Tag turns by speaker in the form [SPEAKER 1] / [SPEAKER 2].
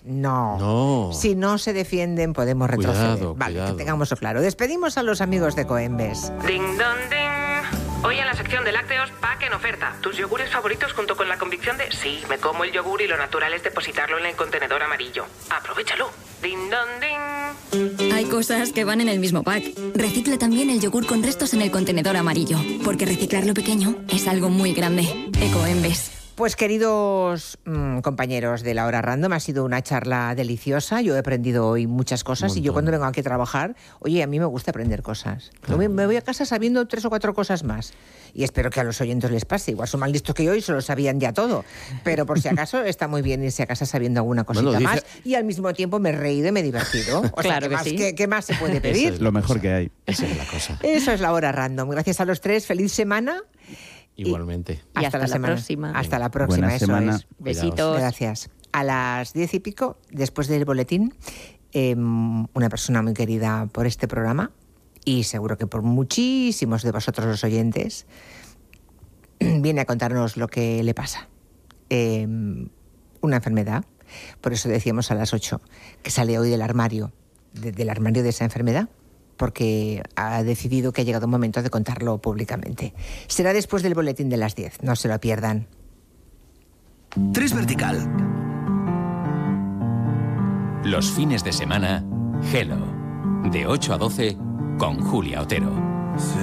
[SPEAKER 1] No.
[SPEAKER 2] No.
[SPEAKER 1] Si no se defienden, podemos retroceder.
[SPEAKER 2] Cuidado,
[SPEAKER 1] vale,
[SPEAKER 2] cuidado.
[SPEAKER 1] que tengámoslo claro. Despedimos a los amigos de Coembes.
[SPEAKER 3] Ding dong ding. Hoy en la sección de lácteos, pack en oferta. Tus yogures favoritos junto con la convicción de sí, me como el yogur y lo natural es depositarlo en el contenedor amarillo. Aprovéchalo. Ding dong ding.
[SPEAKER 4] Hay cosas que van en el mismo pack. Recicla también el yogur con restos en el contenedor amarillo, porque reciclar lo pequeño es algo muy grande. Ecoembes.
[SPEAKER 1] Pues queridos compañeros de La Hora Random, ha sido una charla deliciosa. Yo he aprendido hoy muchas cosas y yo cuando vengo aquí a trabajar, oye, a mí me gusta aprender cosas. Claro. Me voy a casa sabiendo 3 o 4 cosas más. Y espero que a los oyentes les pase. Igual son más listos que yo y se lo sabían ya todo. Pero por si acaso está muy bien irse a casa sabiendo alguna cosita más. Y al mismo tiempo me he reído y me he divertido. O
[SPEAKER 5] claro
[SPEAKER 1] sea,
[SPEAKER 5] que sí.
[SPEAKER 1] ¿qué más se puede pedir?
[SPEAKER 6] Es lo mejor que hay.
[SPEAKER 2] Esa es la cosa.
[SPEAKER 1] Eso es La Hora Random. Gracias a los tres. Feliz semana.
[SPEAKER 2] Igualmente.
[SPEAKER 5] Y hasta la
[SPEAKER 1] semana
[SPEAKER 5] próxima.
[SPEAKER 1] Hasta la próxima,
[SPEAKER 6] Buena
[SPEAKER 1] eso
[SPEAKER 6] semana.
[SPEAKER 1] es.
[SPEAKER 5] Besitos.
[SPEAKER 1] Gracias. A las 10 y pico, después del boletín, una persona muy querida por este programa y seguro que por muchísimos de vosotros los oyentes, viene a contarnos lo que le pasa. Una enfermedad, por eso decíamos a las 8, que sale hoy del armario de esa enfermedad, porque ha decidido que ha llegado un momento de contarlo públicamente. Será después del boletín de las 10, no se lo pierdan.
[SPEAKER 7] 3 Vertical.
[SPEAKER 8] Los fines de semana, Hello, de 8 a 12, con Julia Otero.